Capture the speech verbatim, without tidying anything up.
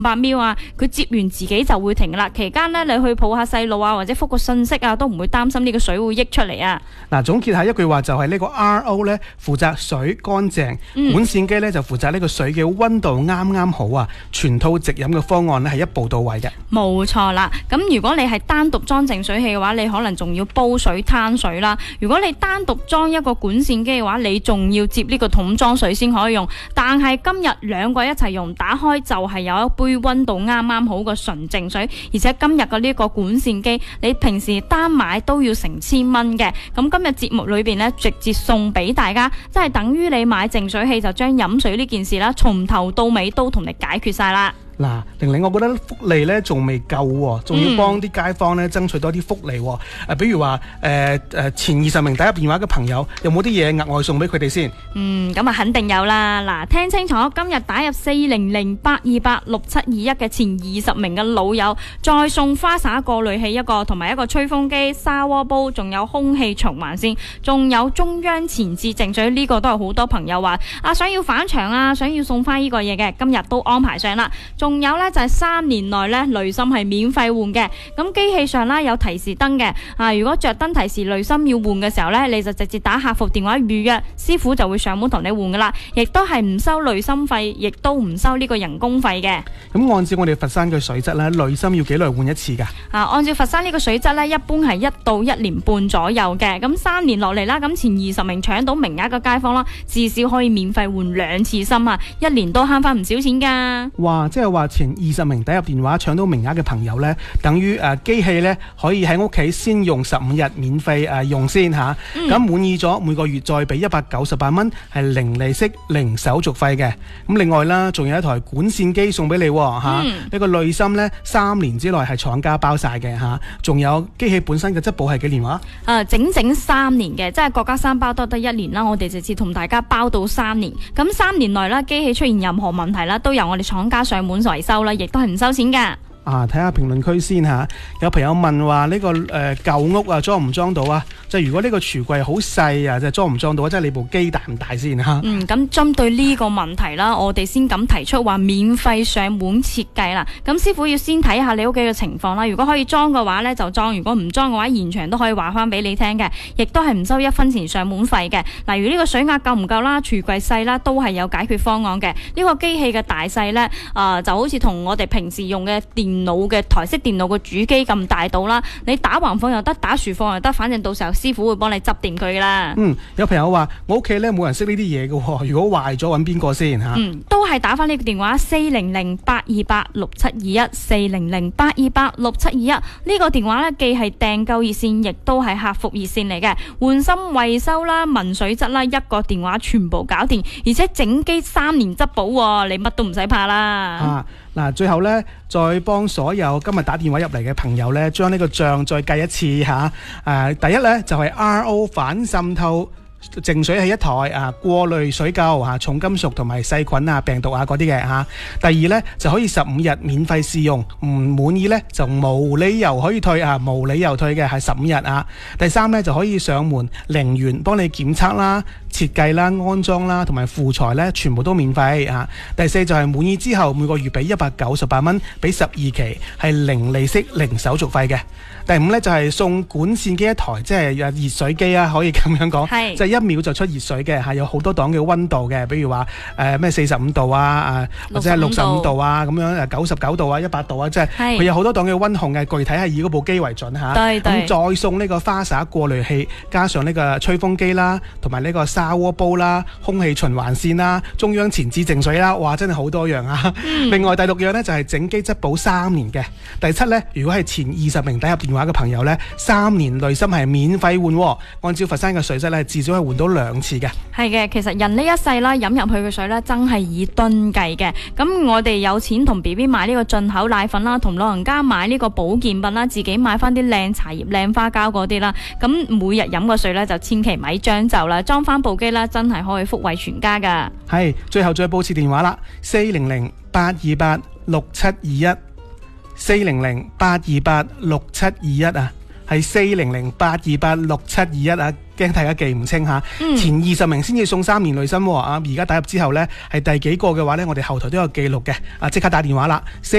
百秒啊，佢接完自己就會停啦。期間呢，你去抱下細路啊，或者覆個信息啊，都唔會擔心呢個水會溢出嚟啊。 嗱，總結下一句話就係呢個 R O 咧負責水乾淨， 嗯、 管線機咧就負責呢個水嘅溫度啱啱好啊，全套直飲嘅方案咧係一步到位嘅。 冇錯啦，咁如果你係單獨裝淨水器嘅話，你可能仲要煲水攤水啦。如果你單獨裝一個管線機嘅話，你仲要接呢個桶裝水先可以用。但係今日兩個一齊用，打開就係有一杯溫度啱啱好嘅純淨水，而且今日嘅呢個管線機，你平時單買都要成千蚊嘅。咁今日節目裏邊呢，直接送俾大家，即係等於你買淨水器就將飲水呢件事啦，從頭到尾都同你解決晒啦。 嗱，玲玲，我覺得福利咧仲未夠喎，仲要幫啲街坊咧爭取多啲福利喎。誒、嗯，比如話誒誒前二十名打入電話嘅朋友，有冇啲嘢額外送俾佢哋先？嗯， 咁啊肯定有啦。嗱，聽清楚，今日打入四零零八二八六七二一嘅前二十名嘅老友，再送花灑過濾器一個，同埋一個吹風機、砂鍋煲，仲有空氣循環扇，仲有中央前置淨水。呢、這個都係好多朋友話啊，想要返場啊，想要送翻呢個嘢嘅，今日都安排上啦。仲有呢，就係、是、三年內呢，濾芯係免費換嘅。咁機器上呢，有提示燈嘅啊，如果着燈提示濾芯要換嘅時候呢，你就直接打客服電話預約，師傅就會上門同你換噶啦，亦都係唔收濾芯費，亦都唔收呢個人工費嘅。 咁按照我哋佛山嘅水質呢，濾芯要幾耐換一次噶？ 啊，按照佛山呢個水質呢，一般係一到一年半左右嘅。咁三年落嚟啦，咁前二十名搶到名額嘅街坊啦，至少可以免費換兩次芯啊，一年都慳翻唔少錢噶。哇，即係話前二十名打入電話搶到名額嘅朋友呢，等於誒機器呢可以喺屋企先用十五日免費誒用先吓，咁滿意咗每個月再俾一百九十八蚊係零利息零手續費嘅。咁另外啦，仲有一台管線機送俾你吓，呢、嗯呢個濾芯呢，三年之內係廠家包晒嘅吓，仲有機器本身嘅質保係幾年話？誒，整整三年嘅，即係國家三包都得一年啦，我哋直接同大家包到三年。咁三年內啦，機器出現任何問題啦，都由我哋廠家上門維修啦，亦都係唔收錢噶。啊，睇下評論區先吓，有朋友問話呢、這個誒舊、呃、屋啊裝唔裝到啊？即係如果呢個櫥櫃好細啊，即係裝唔裝到啊？即係你部機大唔大先吓？嗯，咁針對呢個問題啦，我哋先咁提出話免費上門設計啦。咁師傅要先睇下你屋企嘅情況啦。如果可以裝嘅話呢，就裝；如果唔裝嘅話，現場都可以話翻俾你聽嘅，亦都係唔收一分錢上門費嘅。例如呢個水壓夠唔夠啦，櫥櫃細啦，都係有解決方案嘅。呢、這個機器嘅大細呢，啊、呃、就好似同我哋平時用嘅電電腦嘅台式電腦嘅主機咁大到啦，你打橫放又得，打豎放又得，反正到時候師傅會幫你執掂佢噶啦。嗯，有朋友話我屋企咧冇人識呢啲嘢嘅，如果壞咗揾邊個先吓？嗯，都係打翻呢個電話四零零八二八六七二一四零零八二八六七二一呢個電話咧，既係訂購熱線，亦都係客服熱線嚟嘅。換芯、維修啦、聞水質啦，一個電話全部搞掂，而且整機三年質保，你乜都唔使怕啦。啊！嗱，最後咧，再幫所有今日打電話入嚟嘅朋友咧，將呢個帳再計一次嚇。誒、啊，第一咧就係、是、R O 反滲透淨水器一台啊，過濾水垢啊，重金屬同埋細菌啊、病毒啊嗰啲嘅嚇。第二咧就可以十五日免費試用，唔滿意咧就無理由可以退啊，無理由退嘅係十五日啊。第三咧就可以上門零元幫你檢測啦、設計啦、安裝啦同埋附材咧，全部都免費啊。第四就係滿意之後每個月俾一百九十八蚊，俾十二期係零利息零手續費嘅。第五咧就係、是、送管線機一台，即係熱水機啊，可以咁樣講，即係一秒就出熱水嘅，係有好多檔嘅溫度嘅，比如話誒咩四十五度啊，誒或者係六十五度啊，咁樣誒九十九度啊，一百度啊，即係佢有好多檔嘅溫控嘅，具體係以嗰部機為準嚇。咁、啊、再送呢個花灑過濾器，加上呢個吹風機啦，同埋呢個砂鍋煲啦、空氣循環扇啦、中央前置淨水啦，哇，真係好多樣啊！嗯、另外第六樣呢，就係、是、整機質保三年嘅。第七呢，如果係前二十名打入電話嘅朋友呢，三年濾芯係免費換、哦，按照佛山嘅水質呢，至少係換到兩次嘅。係嘅，其實人呢一世啦，飲入去嘅水呢，真係以噸計嘅。咁我哋有錢同 B B 買呢個進口奶粉啦，同老人家買呢個保健品啦，自己買翻啲靚茶葉、靚花膠嗰啲啦。咁每日飲個水呢，就千祈咪將就啦，裝翻部機啦，真係可以福惠全家噶。係，最後再報次電話啦，四零零八二八六七二一。四零零八二八六七二一啊，係四零零八二八六七二一啊。 驚大家記唔清嚇。 嗯前二十名先至送三年累薪喎啊！而家打入之後呢，係第幾個嘅話呢？我哋後台都有記錄嘅啊，即刻打電話啦。